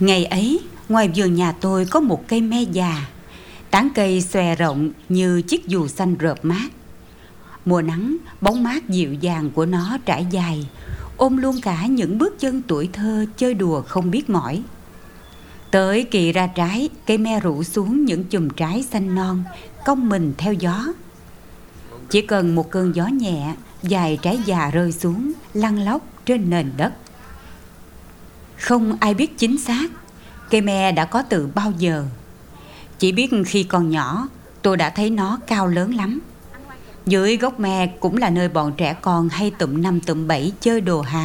Ngày ấy, ngoài vườn nhà tôi có một cây me già, tán cây xòe rộng như chiếc dù xanh rợp mát. Mùa nắng, bóng mát dịu dàng của nó trải dài, ôm luôn cả những bước chân tuổi thơ chơi đùa không biết mỏi. Tới kỳ ra trái, cây me rủ xuống những chùm trái xanh non, cong mình theo gió. Chỉ cần một cơn gió nhẹ, vài trái già rơi xuống, lăn lóc trên nền đất. Không ai biết chính xác cây me đã có từ bao giờ. Chỉ biết khi còn nhỏ, tôi đã thấy nó cao lớn lắm. Dưới gốc me cũng là nơi bọn trẻ con hay tụm năm tụm bảy chơi đồ hàng.